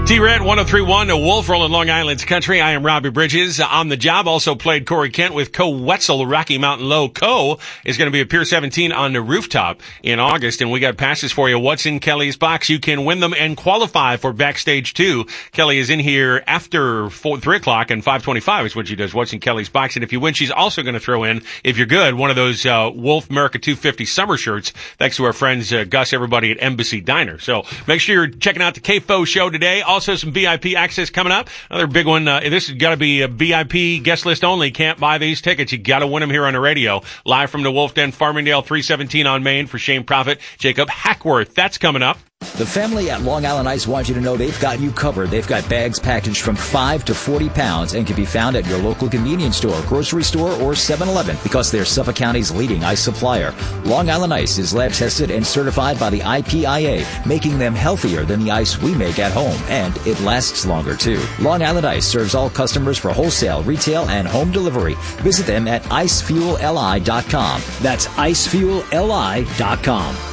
T-Red 103.1, a Wolf rolling Long Island's country. I am Robbie Bridges. On the job, also played Corey Kent with Co Wetzel, Rocky Mountain Low. Co is going to be at Pier 17 on the rooftop in August, and we got passes for you. What's in Kelly's box? You can win them and qualify for Backstage 2. Kelly is in here after 3 o'clock, and 5:25 is when she does What's in Kelly's box. And if you win, she's also going to throw in, if you're good, one of those Wolf America 250 summer shirts, thanks to our friends Gus, everybody at Embassy Diner. So make sure you're checking out the KFO show today. Also, some VIP access coming up. Another big one. This has got to be a VIP guest list only. Can't buy these tickets. You got to win them here on the radio. Live from the Wolf Den, Farmingdale, 317 on Main for Shane Profit, Jacob Hackworth. That's coming up. The family at Long Island Ice wants you to know they've got you covered. They've got bags packaged from 5 to 40 pounds and can be found at your local convenience store, grocery store, or 7-Eleven because they're Suffolk County's leading ice supplier. Long Island Ice is lab tested and certified by the IPIA, making them healthier than the ice we make at home, and it lasts longer too. Long Island Ice serves all customers for wholesale, retail, and home delivery. Visit them at icefuelli.com. That's icefuelli.com.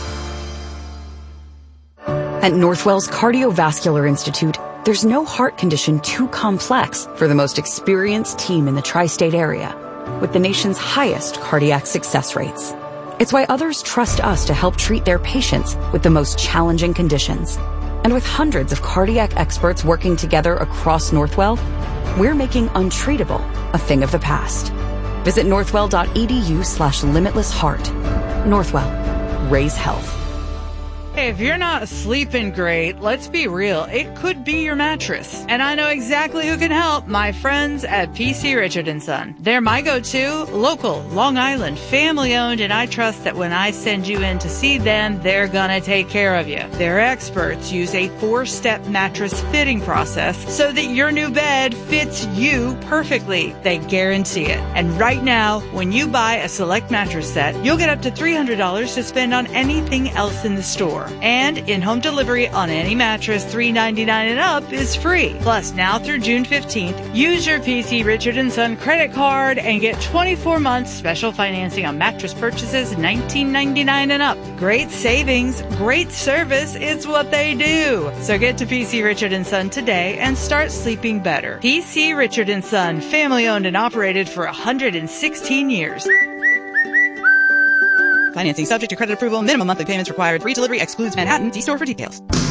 At Northwell's Cardiovascular Institute, there's no heart condition too complex for the most experienced team in the tri-state area, with the nation's highest cardiac success rates. It's why others trust us to help treat their patients with the most challenging conditions. And with hundreds of cardiac experts working together across Northwell, we're making untreatable a thing of the past. Visit northwell.edu/limitlessheart. Northwell. Raise health. Hey, if you're not sleeping great, let's be real, it could be your mattress. And I know exactly who can help, my friends at PC Richard & Son. They're my go-to, local, Long Island, family-owned, and I trust that when I send you in to see them, they're gonna take care of you. Their experts use a 4-step mattress fitting process so that your new bed fits you perfectly. They guarantee it. And right now, when you buy a select mattress set, you'll get up to $300 to spend on anything else in the store. And in-home delivery on any mattress $399 and up is free. Plus, now through June 15th, use your PC Richard & Son credit card and get 24 months special financing on mattress purchases $19.99 and up. Great savings, great service, it's what they do. So get to PC Richard & Son today and start sleeping better. PC Richard & Son, family owned and operated for 116 years. Financing subject to credit approval. Minimum monthly payments required. Free delivery excludes Manhattan. See store for details.